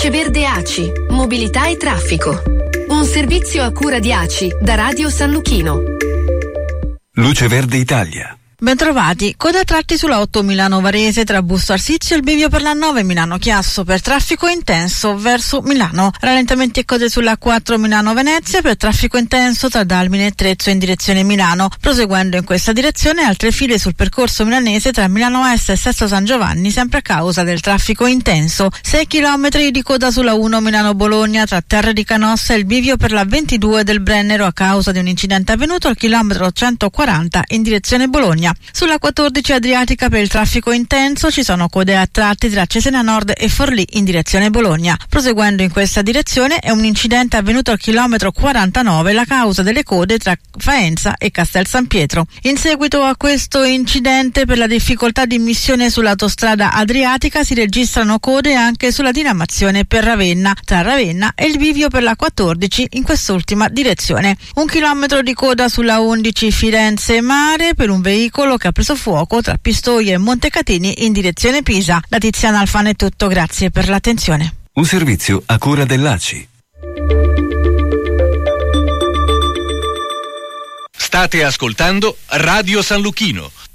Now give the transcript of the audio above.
Luce Verde ACI, mobilità e traffico. Un servizio a cura di ACI da Radio San Luchino. Luce Verde Italia. Bentrovati, coda a tratti sulla 8 Milano Varese tra Busto Arsizio e il bivio per la 9 Milano Chiasso per traffico intenso verso Milano. Rallentamenti e code sulla 4 Milano Venezia per traffico intenso tra Dalmine e Trezzo in direzione Milano. Proseguendo in questa direzione altre file sul percorso milanese tra Milano Est e Sesto San Giovanni sempre a causa del traffico intenso. 6 km di coda sulla 1 Milano Bologna tra Terre di Canossa e il bivio per la 22 del Brennero a causa di un incidente avvenuto al chilometro 140 in direzione Bologna. Sulla 14 Adriatica per il traffico intenso ci sono code a tratti tra Cesena Nord e Forlì in direzione Bologna. Proseguendo in questa direzione è un incidente avvenuto al chilometro 49, la causa delle code tra Faenza e Castel San Pietro. In seguito a questo incidente per la difficoltà di immissione sull'autostrada Adriatica si registrano code anche sulla diramazione per Ravenna, tra Ravenna e il bivio per la 14 in quest'ultima direzione. 1 chilometro di coda sulla 11 Firenze Mare per un veicolo che ha preso fuoco tra Pistoia e Montecatini in direzione Pisa. Da Tiziana Alfano è tutto, grazie per l'attenzione. Un servizio a cura dell'ACI. State ascoltando Radio San Luchino.